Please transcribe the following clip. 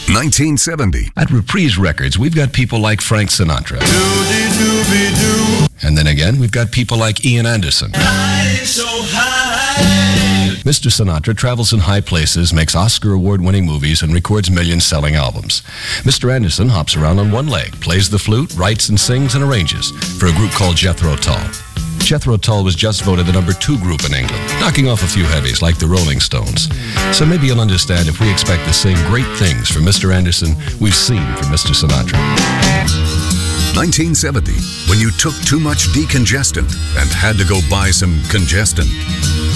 1970. At Reprise Records, we've got people like Frank Sinatra. And then again, we've got people like Ian Anderson. Mr. Sinatra travels in high places, makes Oscar award-winning movies, and records million-selling albums. Mr. Anderson hops around on one leg, plays the flute, writes and sings and arranges for a group called Jethro Tull. Jethro Tull was just voted the #2 group in England, knocking off a few heavies like the Rolling Stones. So maybe you'll understand if we expect the same great things from Mr. Anderson we've seen from Mr. Sinatra. 1970, when you took too much decongestant and had to go buy some congestant.